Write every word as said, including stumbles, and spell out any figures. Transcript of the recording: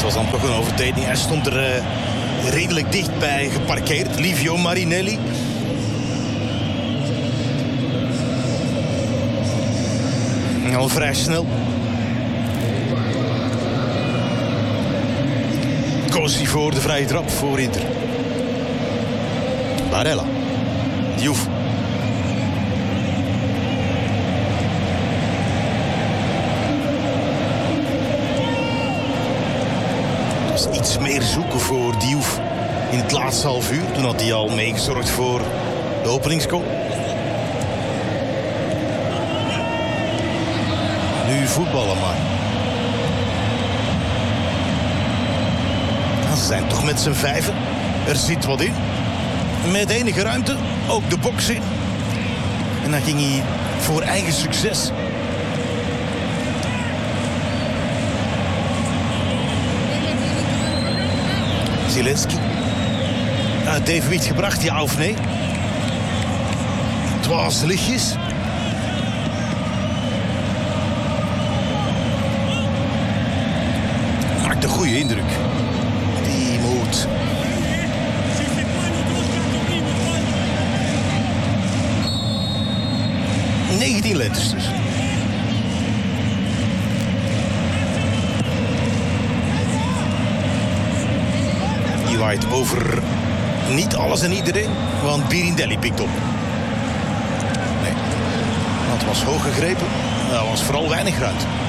Het was dan toch een overtreding. Hij stond er uh, redelijk dichtbij geparkeerd. Livio Marinelli. Al vrij snel. Cosi voor de vrije trap voor Inter. Barella. Diouf. Het was iets meer zoeken voor Diouf in het laatste half uur. Toen had hij al meegezorgd voor de openingsgoal. Nu voetballen maar. Ja, ze zijn toch met z'n vijven. Er zit wat in. Met enige ruimte. Ook de box in. En dan ging hij voor eigen succes. Zielinski. Uit evenwicht gebracht, ja of nee? Het was lichtjes. Maakt een goede indruk. Die moet. negentien letters dus. Die waait over niet alles en iedereen, want Birindelli pikt op. Nee, dat was hoog gegrepen. Dat was vooral weinig ruimte.